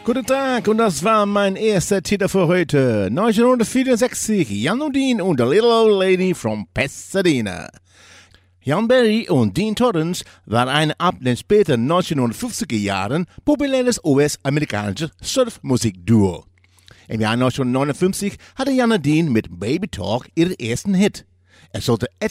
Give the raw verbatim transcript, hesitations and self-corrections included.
Guten Tag, und das war mein erster Titel für heute. neunzehnhundertvierundsechzig, Jan und Dean und The Little Old Lady from Pasadena. Jan Berry und Dean Torrance waren ein ab den späten neunzehnhundertfünfziger Jahren populäres U S-amerikanisches Surfmusikduo. Im Jahr neunzehnhundertneunundfünfzig hatte Jan und Dean mit Baby Talk ihren ersten Hit. Er sollte